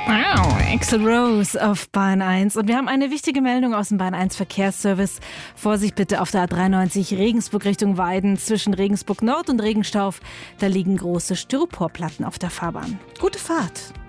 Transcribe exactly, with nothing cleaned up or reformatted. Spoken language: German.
Wow, Axl Rose auf Bahn eins. Und wir haben eine wichtige Meldung aus dem Bahn eins Verkehrsservice. Vorsicht bitte auf der A dreiundneunzig Regensburg Richtung Weiden zwischen Regensburg Nord und Regenstauf. Da liegen große Styroporplatten auf der Fahrbahn. Gute Fahrt.